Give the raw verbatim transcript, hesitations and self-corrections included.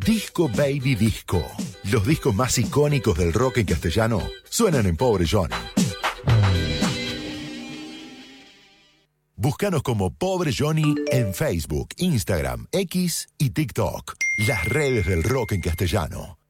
Disco Baby Disco. Los discos más icónicos del rock en castellano suenan en Pobre Johnny. Búscanos como Pobre Johnny en Facebook, Instagram, X y TikTok. Las redes del rock en castellano.